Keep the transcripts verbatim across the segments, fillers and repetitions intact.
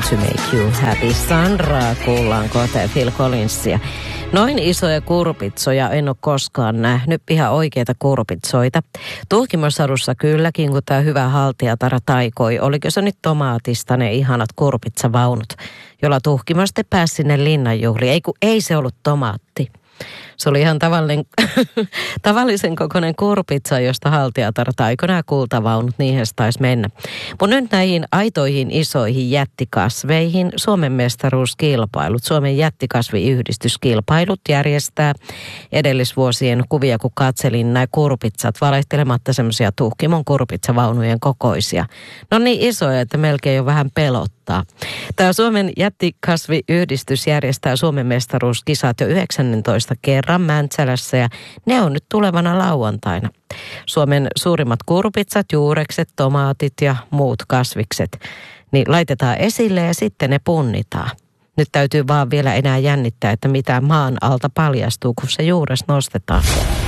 want to make you happy. Sandraa kuullaan kohta ja Phil Collinsia. Noin isoja kurpitsoja en ole koskaan nähnyt, ihan oikeita kurpitsoita. Tuhkimosadussa kylläkin, kun tämä hyvä haltijatara taikoi. Oliko se nyt tomaatista ne ihanat kurpitsavaunut, jolla Tuhkimosta pääsi sinne linnanjuhliin. Ei kun ei se ollut tomaatti. Se oli ihan tavallinen, tavallisen kokoinen kurpitsa, josta haltijatar taikoi nämä kultavaunut, niihin se taisi mennä. Mutta nyt näihin aitoihin isoihin jättikasveihin Suomen mestaruuskilpailut, Suomen jättikasviyhdistyskilpailut järjestää edellisvuosien kuvia, kun katselin nämä kurpitsat, valehtelematta semmoisia Tuhkimon kurpitsavaunujen kokoisia. No niin isoja, että melkein jo vähän pelottaa. Tämä Suomen jättikasviyhdistys järjestää Suomen mestaruuskisat jo yhdeksännentoista kerran Mäntsälässä ja ne on nyt tulevana lauantaina. Suomen suurimmat kurpitsat, juurekset, tomaatit ja muut kasvikset, niin laitetaan esille ja sitten ne punnitaan. Nyt täytyy vaan vielä enää jännittää, että mitä maan alta paljastuu, kun se juures nostetaan.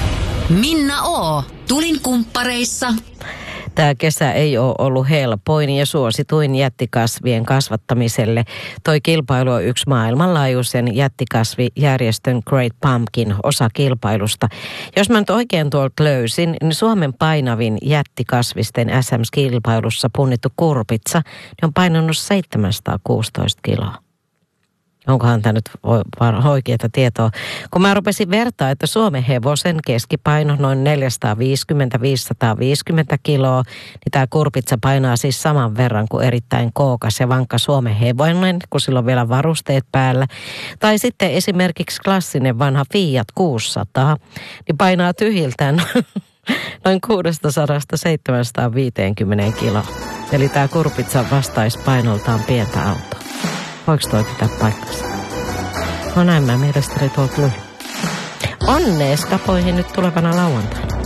Minna O. Tulin kumppareissa. Tämä kesä ei ole ollut helpoin ja suosituin jättikasvien kasvattamiselle. Toi kilpailu on yksi maailmanlaajuisen jättikasvijärjestön Great Pumpkin osa kilpailusta. Jos mä nyt oikein tuolta löysin, niin Suomen painavin jättikasvisten S M-kilpailussa punnittu kurpitsa niin on painanut seitsemänsataakuusitoista kiloa. Onkohan tämä nyt oikeaa tietoa? Kun mä rupesin vertaa, että Suomen hevosen keskipaino noin neljäsataaviisikymmentä viisisataaviisikymmentä kiloa, niin tämä kurpitsa painaa siis saman verran kuin erittäin kookas ja vankka Suomen hevonen, kun sillä on vielä varusteet päällä. Tai sitten esimerkiksi klassinen vanha Fiat kuusisataa, niin painaa tyhjiltään noin kuudestasadasta seitsemäänsataanviiteenkymmeneen kiloa. Eli tämä kurpitsa vastaisi painoltaan pientä autoa. Voiko toi pitää paikkansa? No näin mä mielestäni tuolta luin. Onnea skapoihin nyt tulevana lauantaina.